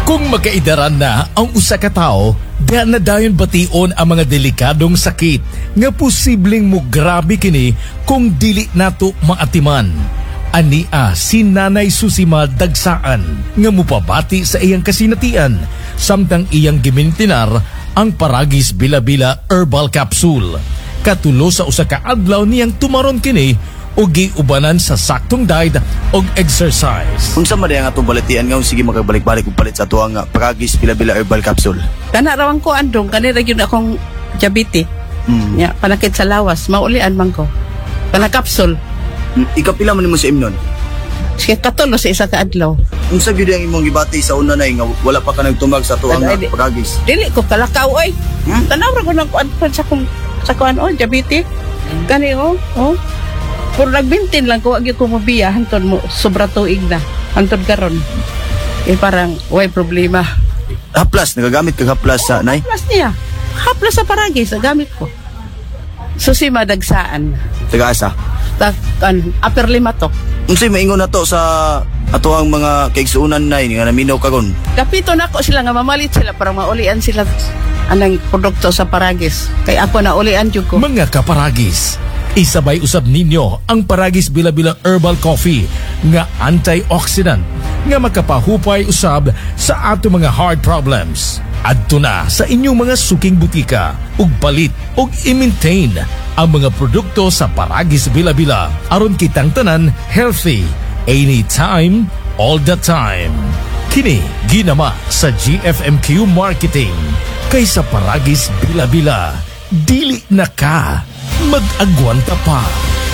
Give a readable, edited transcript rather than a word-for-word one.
Kung makaidaran na ang usa ka tawo, diha na dayon bation ang mga delikadong sakit nga posibleng mo grabe kini kung dili nato maatiman. Ania si Nanay Susima Dagsaan nga mupabati sa iyang kasinatian samtang iyang gimintinar ang Paragis Bila-Bila Herbal Capsule. Katulo sa usa ka adlaw niyang tumaron kini o giubanan sa saktong diet o exercise. Kung sa man nga itong balitian nga, sige makabalik-balik kung palit sa ito ang Paragis Bila-Bila Herbal Capsule. Kana rawang ko andong, kanira yun akong diabetes. Ya, panakit sa lawas, maulian man ko. Panakapsul. Ikapila man mo sa imnon? Sige, katulo sa isa ka adlaw. Kung sa gyud ang imong gibati sa una na nga wala pa ka nagtumag sa ito ang Paragis. Dili ko kalakaw, oy. Tanaw ra ko ng kuan sa kuan, oh, diabetes. Kani, oh. Puro nagbintin lang ko, agi ko mabiya, hantod mo, sobra tuig na. Hantod karon. Parang, way problema. Haplas, nagagamit ka haplas sa nay? Haplas niya. Haplas sa Paragis, gamit ko. Susima Dagsaan. Taga-asa? Upper Lima to. Unsay maingon na to sa ato ang mga kaigsuunan nay nga naminaw kagon? Kapito na ko sila nga mamalit sila para maulian sila anang produkto sa Paragis. Kaya ako na ulian jud ko. Mga kaparagis, isabay usab ninyo ang Paragis Bila-Bila Herbal Coffee nga antioxidant nga makapahupay usab sa ato mga heart problems. Adto na sa inyong mga suking butika ug palit ug i-maintain ang mga produkto sa Paragis Bila-Bila aron kitang tanan healthy anytime, all the time. Kini ginama sa GFMQ Marketing kaysa Paragis Bila-Bila. Dili na ka mag-agwanta pa.